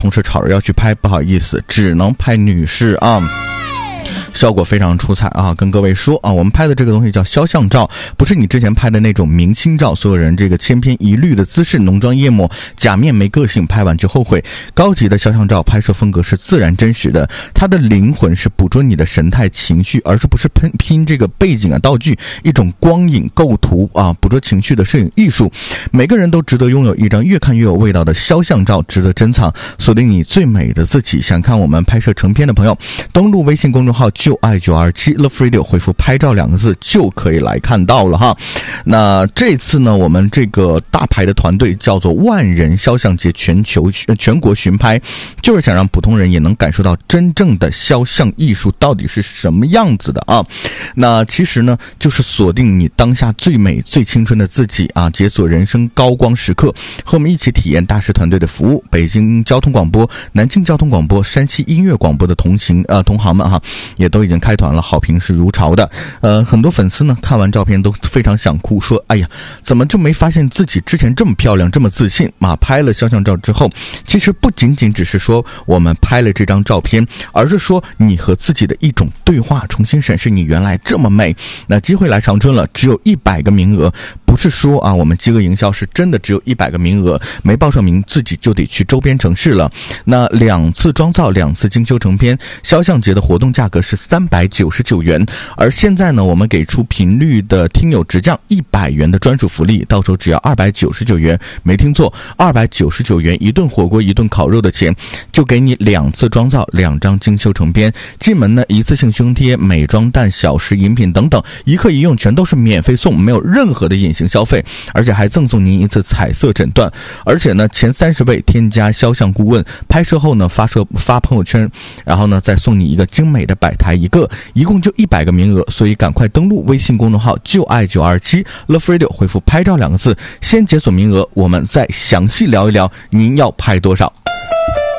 同事吵着要去拍，不好意思，只能拍女士啊。效果非常出彩啊！跟各位说啊，我们拍的这个东西叫肖像照，不是你之前拍的那种明星照，所有人这个千篇一律的姿势，浓妆艳抹，假面没个性，拍完就后悔。高级的肖像照拍摄风格是自然真实的，它的灵魂是捕捉你的神态情绪，而不是拼这个背景啊道具，一种光影构图啊，捕捉情绪的摄影艺术。每个人都值得拥有一张越看越有味道的肖像照，值得珍藏，锁定你最美的自己。想看我们拍摄成片的朋友，登录微信公众号就爱927 Love Radio， 回复拍照2个字就可以来看到了哈。那这次呢，我们这个大牌的团队叫做万人肖像节全国巡拍，就是想让普通人也能感受到真正的肖像艺术到底是什么样子的啊。那其实呢，就是锁定你当下最美最青春的自己啊，解锁人生高光时刻，和我们一起体验大师团队的服务。北京交通广播、南京交通广播、山西音乐广播的同行们哈，也都已经开团了，好评是如潮的。很多粉丝呢看完照片都非常想哭，说哎呀，怎么就没发现自己之前这么漂亮这么自信嘛？拍了肖像照之后，其实不仅仅只是说我们拍了这张照片，而是说你和自己的一种对话，重新审视你原来这么美。那机会来长春了，只有100个名额，不是说啊我们饥饿营销，是真的只有100个名额，没报上名自己就得去周边城市了。那2次妆造2次精修成片，肖像节的活动价格是399元，而现在呢，我们给出频率的听友直降100元的专属福利，到时候只要299元，没听错，299元一顿火锅一顿烤肉的钱，就给你2次妆造2张精修成片，进门呢一次性胸贴、美妆蛋、小食饮品等等，一客一用全都是免费送，没有任何的隐形消费，而且还赠送您一次彩色诊断，而且呢前30位添加肖像顾问，拍摄后呢发朋友圈，然后呢再送你一个精美的摆台一个，一共就100个名额，所以赶快登录微信公众号就爱927 Love Radio， 回复拍照2个字，先解锁名额，我们再详细聊一聊您要拍多少。